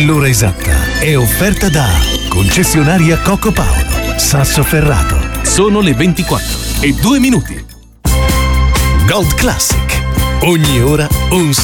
L'ora esatta è offerta da concessionaria Coco Paolo, Sassoferrato. Sono le 24:02. Gold Classic. Ogni ora un